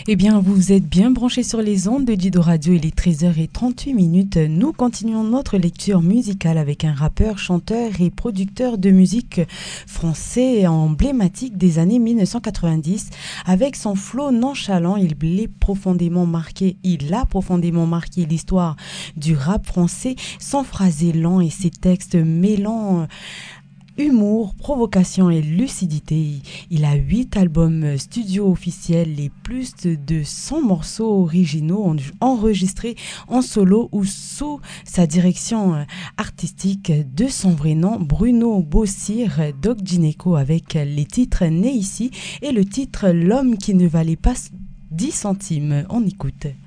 Eh bien, vous êtes bien branchés sur les ondes de Dido Radio, il est 13h38. Nous continuons notre lecture musicale avec un rappeur, chanteur et producteur de musique français emblématique des années 1990. Avec son flow nonchalant, il a profondément marqué l'histoire du rap français. Son phrasé lent et ses textes mêlant humour, provocation et lucidité. Il a 8 albums studio officiels et plus de 100 morceaux originaux enregistrés en solo ou sous sa direction artistique de son vrai nom, Bruno Bossir, Doc Gineco, avec les titres Né ici et le titre L'homme qui ne valait pas 10 centimes. On écoute.